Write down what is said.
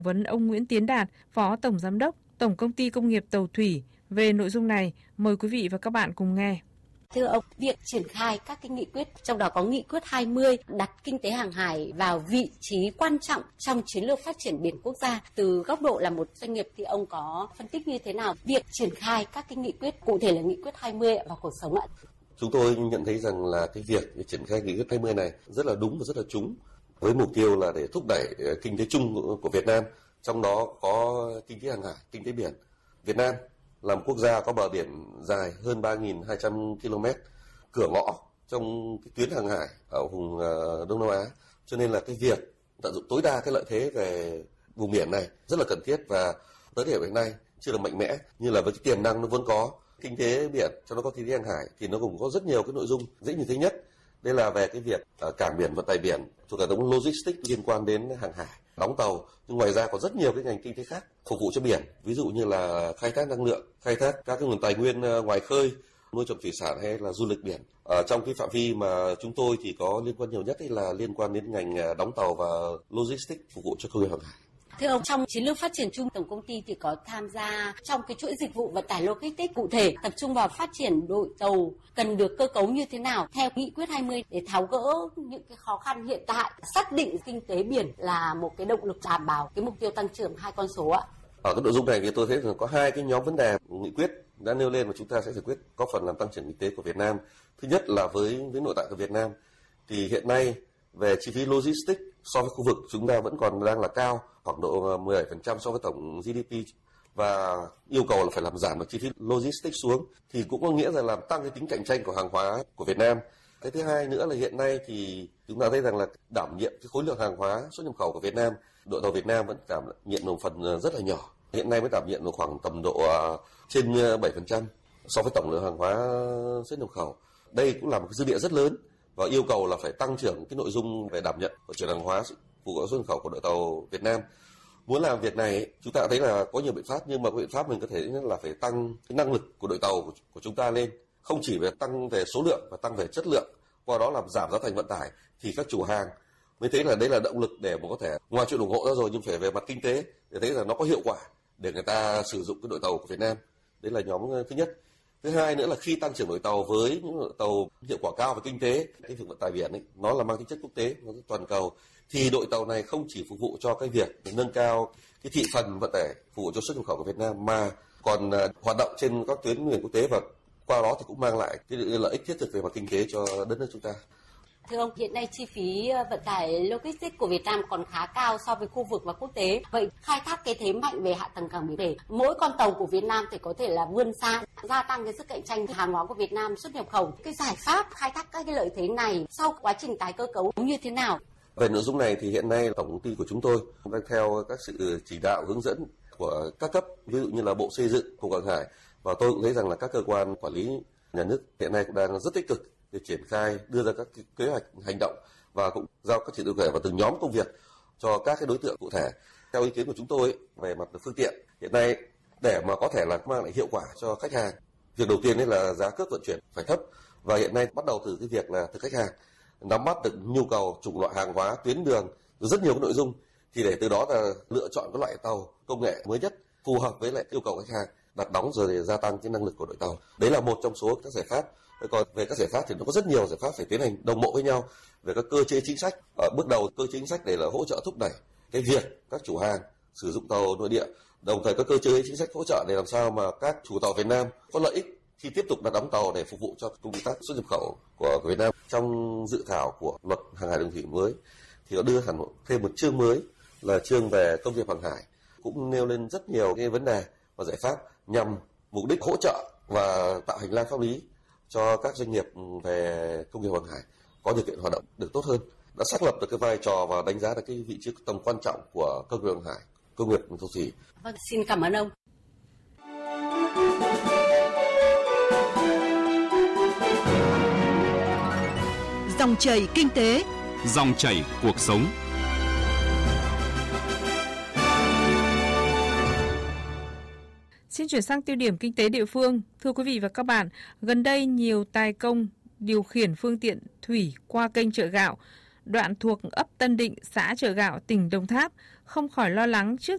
vấn ông Nguyễn Tiến Đạt, Phó Tổng Giám đốc Tổng Công ty Công nghiệp Tàu Thủy về nội dung này. Mời quý vị và các bạn cùng nghe. Thưa ông, việc triển khai các cái nghị quyết, trong đó có nghị quyết 20 đặt kinh tế hàng hải vào vị trí quan trọng trong chiến lược phát triển biển quốc gia. Từ góc độ là một doanh nghiệp thì ông có phân tích như thế nào việc triển khai các cái nghị quyết, cụ thể là nghị quyết 20 vào cuộc sống ạ? Chúng tôi nhận thấy rằng là cái việc triển khai nghị quyết 20 này rất là đúng và rất là trúng, với mục tiêu là để thúc đẩy kinh tế chung của Việt Nam, trong đó có kinh tế hàng hải, kinh tế biển. Việt Nam là một quốc gia có bờ biển dài hơn 3.200 km, cửa ngõ trong cái tuyến hàng hải ở vùng Đông Nam Á. Cho nên là cái việc tận dụng tối đa cái lợi thế về vùng biển này rất là cần thiết, và tới điểm hiện nay chưa được mạnh mẽ, như là với cái tiềm năng nó vốn có. Kinh tế biển, trong đó có kinh tế hàng hải thì nó cũng có rất nhiều cái nội dung dễ nhìn thấy nhất. Đây là về cái việc cảng biển, vận tải biển, thuộc hệ thống logistics liên quan đến hàng hải, đóng tàu. Nhưng ngoài ra có rất nhiều cái ngành kinh tế khác phục vụ cho biển, ví dụ như là khai thác năng lượng, khai thác các cái nguồn tài nguyên ngoài khơi, nuôi trồng thủy sản hay là du lịch biển. Trong cái phạm vi mà chúng tôi thì có liên quan nhiều nhất là liên quan đến ngành đóng tàu và logistics phục vụ cho công nghiệp hàng hải. Thưa ông, trong chiến lược phát triển chung, tổng công ty thì có tham gia trong cái chuỗi dịch vụ vận tải logistics, cụ thể tập trung vào phát triển đội tàu cần được cơ cấu như thế nào theo nghị quyết 20 để tháo gỡ những cái khó khăn hiện tại, xác định kinh tế biển là một cái động lực đảm bảo cái mục tiêu tăng trưởng 2 con số ạ. Ở cái nội dung này thì tôi thấy rằng có 2 cái nhóm vấn đề nghị quyết đã nêu lên mà chúng ta sẽ giải quyết góp phần làm tăng trưởng kinh tế của Việt Nam. Thứ nhất là với nội tại của Việt Nam thì hiện nay về chi phí logistics so với khu vực chúng ta vẫn còn đang là cao, khoảng độ 17% so với tổng GDP, và yêu cầu là phải làm giảm được chi phí logistics xuống thì cũng có nghĩa là làm tăng cái tính cạnh tranh của hàng hóa của Việt Nam. Cái thứ hai nữa là hiện nay thì chúng ta thấy rằng là đảm nhiệm cái khối lượng hàng hóa xuất nhập khẩu của Việt Nam, đội tàu Việt Nam vẫn đảm nhiệm một phần rất là nhỏ. Hiện nay mới đảm nhiệm được khoảng tầm độ trên 7% so với tổng lượng hàng hóa xuất nhập khẩu. Đây cũng là một cái dư địa rất lớn và yêu cầu là phải tăng trưởng cái nội dung về đảm nhận vận chuyển hàng hóa phục vụ xuất nhập khẩu của đội tàu Việt Nam. Muốn làm việc này chúng ta thấy là có nhiều biện pháp, nhưng mà cái biện pháp mình có thể là phải tăng cái năng lực của đội tàu của chúng ta lên, không chỉ về tăng về số lượng và tăng về chất lượng, qua đó làm giảm giá thành vận tải thì các chủ hàng mới thấy là đây là động lực để mà có thể ngoài chuyện ủng hộ ra rồi, nhưng phải về mặt kinh tế để thấy là nó có hiệu quả để người ta sử dụng cái đội tàu của Việt Nam. Đấy là nhóm thứ nhất. Thứ hai nữa là khi tăng trưởng đội tàu với những đội tàu hiệu quả cao về kinh tế, cái việc vận tải biển ấy, nó là mang tính chất quốc tế, nó toàn cầu, thì đội tàu này không chỉ phục vụ cho cái việc nâng cao cái thị phần vận tải phục vụ cho xuất nhập khẩu của Việt Nam, mà còn hoạt động trên các tuyến đường quốc tế, và qua đó thì cũng mang lại cái lợi ích thiết thực về mặt kinh tế cho đất nước chúng ta. Thưa ông, hiện nay chi phí vận tải logistics của Việt Nam còn khá cao so với khu vực và quốc tế. Vậy khai thác cái thế mạnh về hạ tầng cảng biển để mỗi con tàu của Việt Nam thì có thể là vươn xa, gia tăng cái sức cạnh tranh hàng hóa của Việt Nam xuất nhập khẩu. Cái giải pháp khai thác các cái lợi thế này sau quá trình tái cơ cấu như thế nào? Về nội dung này thì hiện nay tổng công ty của chúng tôi đang theo các sự chỉ đạo hướng dẫn của các cấp, ví dụ như là Bộ Xây dựng, Cục Hàng hải, và tôi cũng thấy rằng là các cơ quan quản lý nhà nước hiện nay cũng đang rất tích cực để triển khai, đưa ra các kế hoạch hành động và cũng giao các chỉ tiêu cụ thể vào từng nhóm công việc cho các cái đối tượng cụ thể. Theo ý kiến của chúng tôi về mặt phương tiện hiện nay, để mà có thể là mang lại hiệu quả cho khách hàng, việc đầu tiên là giá cước vận chuyển phải thấp, và hiện nay bắt đầu từ cái việc là từ khách hàng nắm bắt được nhu cầu, chủng loại hàng hóa, tuyến đường, rất nhiều cái nội dung, thì để từ đó là lựa chọn các loại tàu công nghệ mới nhất phù hợp với lại yêu cầu khách hàng, đặt đóng rồi để gia tăng cái năng lực của đội tàu. Đấy là một trong số các giải pháp. Còn về các giải pháp thì nó có rất nhiều giải pháp phải tiến hành đồng bộ với nhau về các cơ chế chính sách. Ở bước đầu, cơ chế chính sách để là hỗ trợ thúc đẩy cái việc các chủ hàng sử dụng tàu nội địa, đồng thời các cơ chế chính sách hỗ trợ để làm sao mà các chủ tàu Việt Nam có lợi ích khi tiếp tục đặt đóng tàu để phục vụ cho công tác xuất nhập khẩu của Việt Nam. Trong dự thảo của luật hàng hải đường thủy mới thì nó đưa hẳn thêm một chương mới là chương về công nghiệp hàng hải, cũng nêu lên rất nhiều cái vấn đề và giải pháp nhằm mục đích hỗ trợ và tạo hành lang pháp lý cho các doanh nghiệp về công nghiệp hàng hải có điều kiện hoạt động được tốt hơn, đã xác lập được cái vai trò và đánh giá được cái vị trí tầm quan trọng của công nghiệp hàng hải, công nghiệp tàu thủy. Vâng, xin cảm ơn ông. Dòng chảy kinh tế, dòng chảy cuộc sống. Xin chuyển sang tiêu điểm kinh tế địa phương. Thưa quý vị và các bạn, gần đây nhiều tài công điều khiển phương tiện thủy qua kênh Chợ Gạo, đoạn thuộc ấp Tân Định, xã Chợ Gạo, tỉnh Đồng Tháp, không khỏi lo lắng trước